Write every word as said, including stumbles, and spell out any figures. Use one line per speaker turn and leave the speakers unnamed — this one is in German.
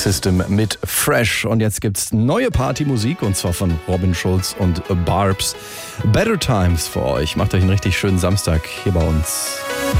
System mit Fresh. Und jetzt gibt's neue Partymusik und zwar von Robin Schulz und Barbs. Better Times für euch. Macht euch einen richtig schönen Samstag hier bei uns.